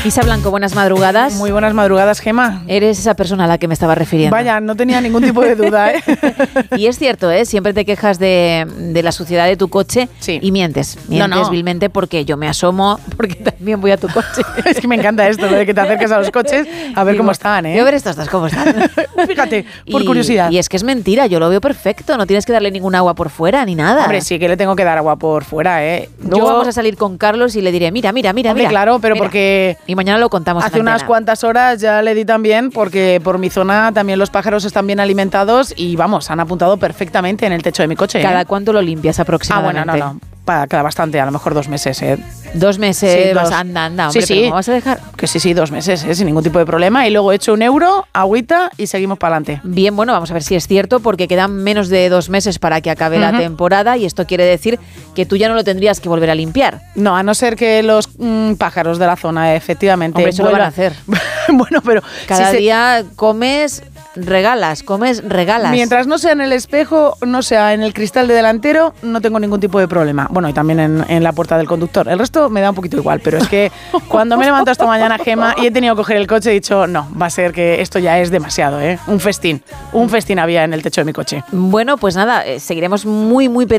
Isa Blanco, buenas madrugadas. Muy buenas madrugadas, Gema. Eres esa persona a la que me estaba refiriendo. Vaya, no tenía ningún tipo de duda, ¿eh? Y es cierto, ¿eh? Siempre te quejas de la suciedad de tu coche y mientes. Mientes vilmente porque yo me asomo, porque también voy a tu coche. Es que me encanta esto, de que te acerques a los coches a ver cómo están, ¿eh? Yo a ver estos dos cómo están. Fíjate, por curiosidad. Y es que es mentira, yo lo veo perfecto, no tienes que darle ningún agua por fuera ni nada. Hombre, sí que le tengo que dar agua por fuera, ¿eh? Luego vamos a salir con Carlos y le diré, mira. Hombre, claro, pero mira. Porque... Y mañana lo contamos. Hace unas cuantas horas ya le di también, porque por mi zona también los pájaros están bien alimentados y vamos, han apuntado perfectamente en el techo de mi coche. ¿Cada cuánto lo limpias aproximadamente? Ah, bueno, no. Cada bastante, a lo mejor 2 meses, ¿eh? 2 meses, sí, anda, hombre, sí. ¿pero cómo vas a dejar? Que sí, 2 meses, sin ningún tipo de problema. Y luego he hecho €1, agüita y seguimos para adelante. Bien, bueno, vamos a ver si es cierto, porque quedan menos de 2 meses para que acabe la temporada y esto quiere decir que tú ya no lo tendrías que volver a limpiar. No, a no ser que los pájaros de la zona, efectivamente. Hombre, eso lo van a hacer. Bueno, pero... Cada día comes... regalas. Mientras no sea en el espejo, no sea en el cristal de delantero, no tengo ningún tipo de problema. Bueno, y también en la puerta del conductor. El resto me da un poquito igual, pero es que cuando me he levantado esta mañana, Gema, y he tenido que coger el coche, he dicho, no, va a ser que esto ya es demasiado, ¿eh? Un festín había en el techo de mi coche. Bueno, pues nada, seguiremos muy pendientes